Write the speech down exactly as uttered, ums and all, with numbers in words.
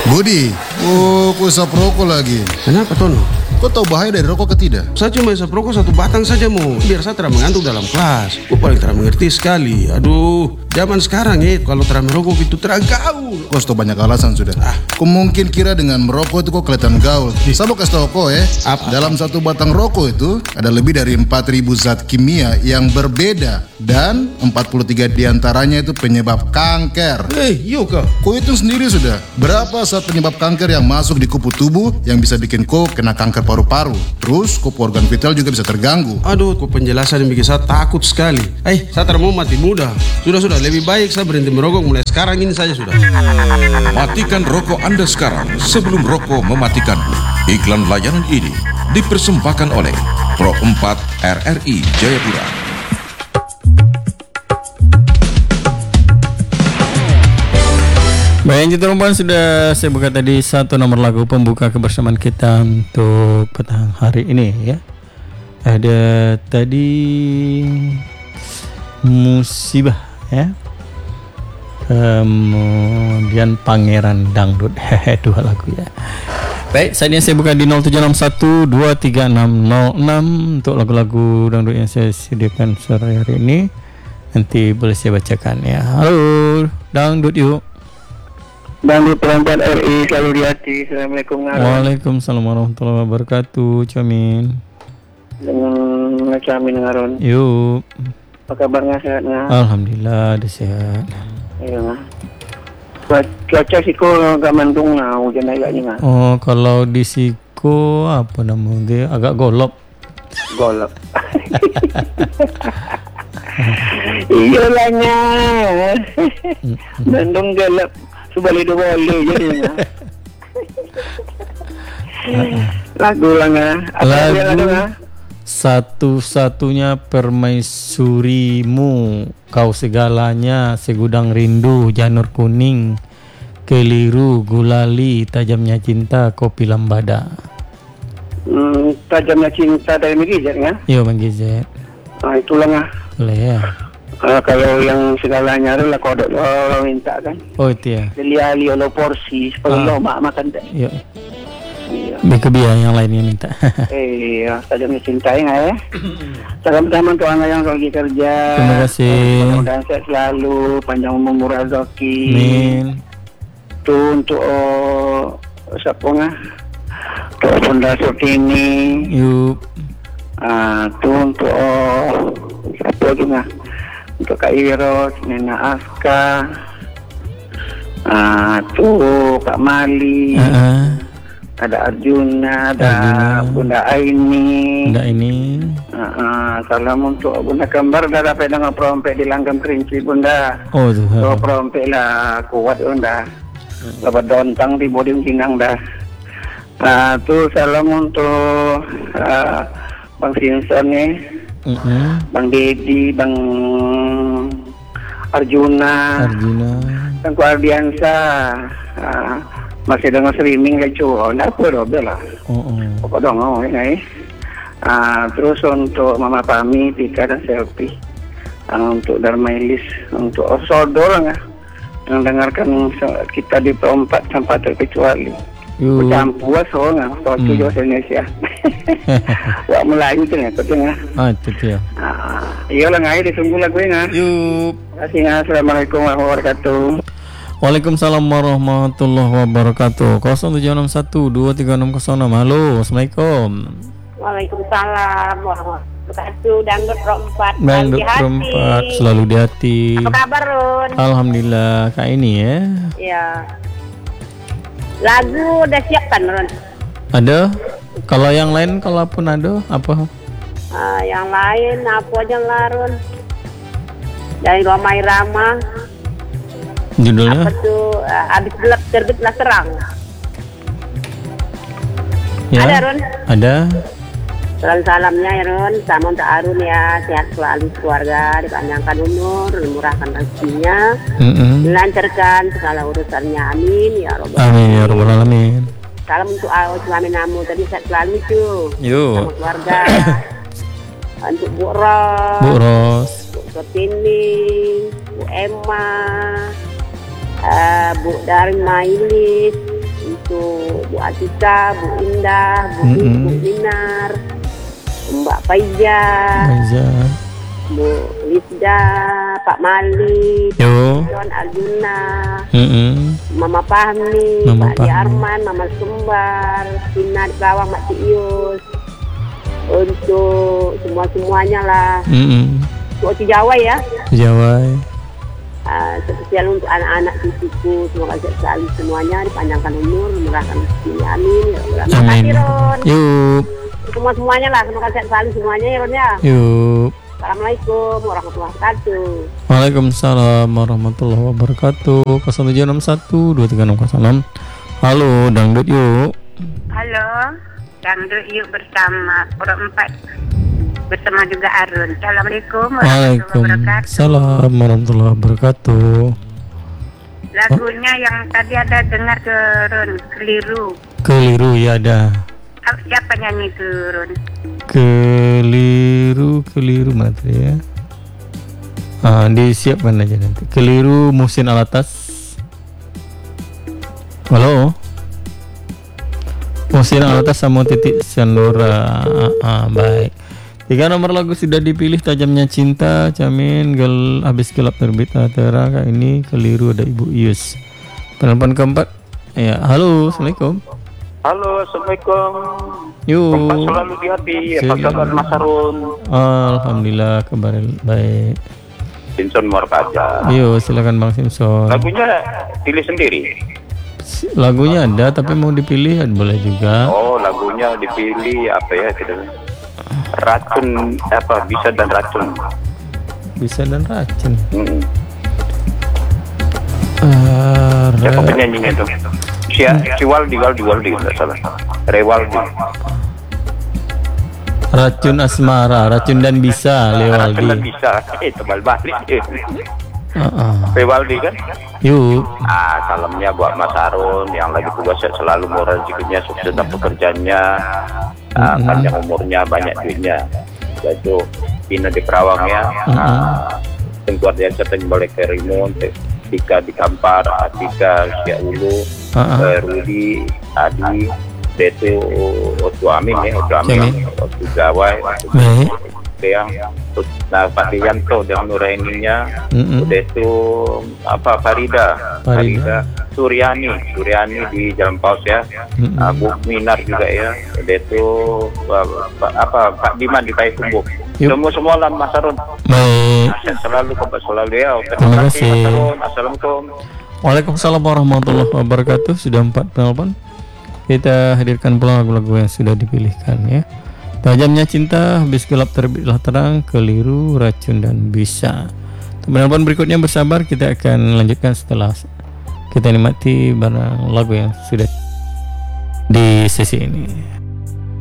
Budi, oh kau isap rokok lagi. Kenapa Tono? Kau tahu bahaya dari rokok ke tidak? Saya cuma isap rokok satu batang saja mau, biar saya tidak mengantuk dalam kelas. Kau paling tidak mengerti sekali. Aduh, zaman sekarang ya kalau tidak merokok itu tidak gaul. Kau sudah banyak alasan sudah. Ah. Kau mungkin kira dengan merokok itu kau kelihatan gaul. Saya mau kasih tahu kau ya. Apa? Dalam satu batang rokok itu ada lebih dari empat ribu zat kimia yang berbeda dan empat puluh tiga diantaranya itu penyebab kanker. Eh, hey, yuk kau. Kau hitung sendiri sudah. Berapa zat penyebab kanker yang masuk di kupu tubuh yang bisa bikin kau kena kanker paru-paru. Terus kupu organ vital juga bisa terganggu. Aduh, kok penjelasan yang bikin saya takut sekali. Eh, saya tidak mau mati muda. Sudah-sudah, lebih baik saya berhenti merokok mulai sekarang ini saja sudah. Matikan rokok Anda sekarang sebelum rokok mematikanmu. Iklan layanan ini dipersembahkan oleh Pro empat R R I Jayapura. Baik, teman-teman, sudah saya buka tadi satu nomor lagu pembuka kebersamaan kita untuk petang hari ini ya. Ada tadi Musibah ya. Kemudian Pangeran Dangdut. Hehe, dua lagu ya. Baik, saat ini saya buka di nol tujuh enam satu dua tiga enam nol enam untuk lagu-lagu dangdut yang saya sediakan sore hari ini. Nanti boleh saya bacakan ya. Halo, dangdut yuk. Dangdut Perempuan R I selalu di hati. Assalamualaikum warahmatullahi wabarakatuh. Waalaikumsalam warahmatullahi wabarakatuh. Camin. Dengan Camin ngaron. Yuk. Apa kabarnya, sehat nggak? Alhamdulillah, ada sehat. Iya nggak. Cuaca sih kok agak mendung nah, hujan agaknya nggak. Oh, kalau di Siko apa namanya dia agak golop. Golop. Iya lahnya. Mendung golop. Subali dua boleh jadi nggak. Lagu lah nggak. Lagu satu-satunya permaisurimu, kau segalanya, segudang rindu, janur kuning, keliru, gulali, tajamnya cinta, kopi lambada. Hmm, tajamnya cinta dari Megizet nggak? Iya, Megizet. Ah, itulah nggak. Boleh ya. Uh, kalau yang segalanya adalah kodok lo minta kan. Oh itu ya. Beli-ali lo porsi seperti lo mak makan tak. Iya. Iya. Bekebiar yang lainnya minta. Eh, ya, saja mencintai nggak ya. Salam pertama untuk anak yang lagi kerja. Terima kasih. Mudah-mudahan sehat selalu, panjang umur murah rezeki. Amin. Tuh untuk oh, siapa nggak? Untuk Bunda Sukini. Yuk. Ah, tuh untuk oh, siapa lagi nggak? Untuk Kak Iros, Nena Aska, uh, tuh Kak Mali, uh-uh. ada Arjuna, ada Arjuna. Bunda Aini, Bunda Aini. Uh-uh. Salam untuk Bunda Kembar, dah dapat dengan perompek di Langgam Kerinci Bunda. Oh tuh. So, perompek lah kuat Bunda. Dapat dontang di boding Cinang dah. Uh, tuh salam untuk uh, Bang Simpson nih. Uh-uh. Bang Dedi, Bang Arjuna, Arjuna, Bang Ardiansa, uh, masih dengan streaming kan cuy, nggak perlu lah. Oh, oh. Pokok dong, oh ini. Uh, terus untuk Mama Pami, Tika dan Selfie, uh, untuk Darmailis, untuk Osodol nggak, yang dengarkan kita di perempat tanpa terkecuali. Bercampur soalnya, soal itu juga Indonesia. Wah Melayu tu ni, betul nggak? Ah itu dia. Iya lah ngai ditunggu lagu nggak? Yuk. Terima kasih nggak. Assalamualaikum warahmatullahi wabarakatuh. Waalaikumsalam warahmatullahi wabarakatuh. nol tujuh enam satu dua tiga enam nol enam. Halo, assalamualaikum. Waalaikumsalam warahmatullahi wabarakatuh. Dangdut Pro empat. Dangdut Pro empat selalu di hati. Apa kabar Run? Alhamdulillah. Kak ini ya. Iya. Lagu udah siap kan Ron? Ada. Kalau yang lain kalaupun ada apa? Uh, yang lain apa aja lah Ron? Dari Romai Rama. Judulnya? Apa tuh? Uh, abis gelap terbitlah terang. Ya, ada Ron? Ada. Salam-salamnya ya Ron, sama untuk Arun ya, sehat selalu keluarga, dipanjangkan umur, dimurahkan rezekinya, mm-hmm. dilancarkan segala urusannya, amin ya Rabbal Amin ya Rabbal Alamin. Salam untuk Awas suami namu tadi sehat selalu cu, sama keluarga, untuk Bu Ros, Bu Ros, Bu Sotini, Bu Emma, uh, Bu Darmailis, untuk Bu Atika, Bu Indah, Bu, Mm-mm. Bu Minar, Mbak Faiza, Aja. Bu Lisda, Pak Mali, Yo. John Aljuna, Mm-mm. Mama Fahmi, Mama Pak Di Fahmi. Arman, Mama Sumbar, Tina di Bawang, Mak Tius. Untuk semua-semuanya lah. Mm-mm. Untuk Jawa ya. Jawa. Uh, spesial untuk anak-anak cucuku, semoga sehat selalu semuanya, dipanjangkan umur, memurahkan rezeki, amin. Ya Allah. Terima Amin. kasih Ron. Yuk. Semua semuanya lah, semoga sehat selalu semuanya ya Ron ya. Yuk. Assalamualaikum warahmatullahi wabarakatuh. Waalaikumsalam warahmatullahi wabarakatuh. nol tujuh enam satu dua tiga enam nol enam. Halo, dangdut yuk. Halo, dangdut yuk bersama Pro empat bersama juga Arun. Assalamualaikum warahmatullahi wabarakatuh. Waalaikumsalam warahmatullahi wabarakatuh. Lagunya yang tadi ada dengar ke Run, keliru. Keliru ya ada. Ah, Siapa nyanyi itu Run? Keliru, keliru mana tadi ya? Ah, disiapkan aja nanti. Keliru Muhsin Alatas. Halo. Muhsin Alatas sama titik Sandora. Ah, ah, baik. Tiga nomor lagu sudah dipilih, Tajamnya Cinta, Camin, Gel, Habis Gelap Terbit Tera, kali ini Keliru ada Ibu Ius. Penelpon keempat. Ya, halo, assalamualaikum. Halo, assalamualaikum. Yuk. Kompas selalu di hati. Apa kabar Mas Harun? Alhamdulillah kabar baik. Simpson Morkaja. Yuk, silakan Bang Simpson. Lagunya pilih sendiri. Lagunya ada tapi mau dipilih boleh juga. Oh, lagunya dipilih apa ya kita? Racun apa? Bisa dan racun. Bisa dan racun. Hmm. Uh, Siapa penyanyinya tuh? Si, si Waldi, Waldi, Waldi, nggak salah. Rewaldi. Racun Asmara, Racun dan Bisa, Racun Lewaldi. dan bisa. Eh, tebal balik. Uh-uh. Rewaldi kan? Yuk. Ah, salamnya buat Mas Harun yang lagi tugas selalu mau rezekinya, sukses dalam pekerjaannya, ah, Mm-mm. panjang umurnya, banyak duitnya. Yaitu Pina di Perawang ya, ah, Tengkuat yang seteng boleh ke Rimun, Tika di Kampar, Atika, Siak Ulu, Uh-uh. eh, Rudi, Adi, Detu, Otu Amin ya, Otu Amin, Amin. Otu Gawai, Otu Baik. yang nah Pak Yanto dengan Nuraininya, Mm-mm. udah itu apa Farida, Farida. Suryani, Suryani di Jalan Paus ya, Mm-mm. uh, Bu Minar juga ya, udah itu uh, Pak- apa Pak Diman di Payakumbuh. Yuk. Semua semua lah Mas Harun. Baik. Sehat selalu kompas selalu ya. Terima kasih. Mas Harun. Assalamualaikum. Waalaikumsalam warahmatullahi wabarakatuh. Sudah empat penelpon. Kita hadirkan pula lagu-lagu yang sudah dipilihkan ya. Tajamnya Cinta, Habis Gelap Terbitlah Terang, Keliru, Racun dan Bisa. Penelpon berikutnya bersabar, kita akan lanjutkan setelah kita nikmati barang lagu yang sudah di sesi ini.